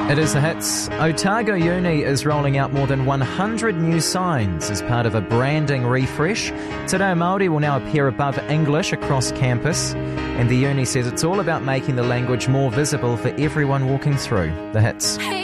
It is the hits. Otago Uni is rolling out more than 100 new signs as part of a branding refresh. Te Reo Māori will now appear above English across campus, and the uni says it's all about making the language more visible for everyone walking through. The hits.